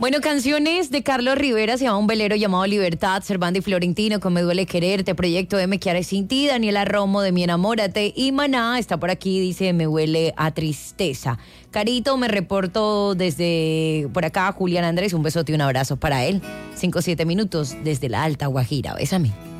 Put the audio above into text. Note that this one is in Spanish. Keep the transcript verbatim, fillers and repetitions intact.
Bueno, canciones de Carlos Rivera, se llama Un velero llamado Libertad, Servando y Florentino con Me duele quererte, Proyecto M, ¿Qué haré sin ti? Daniela Romo de Mi enamórate y Maná está por aquí, dice Me huele a tristeza. Carito, me reporto desde por acá, Julián Andrés, un besote y un abrazo para él. Cinco, siete minutos desde la Alta Guajira, bésame.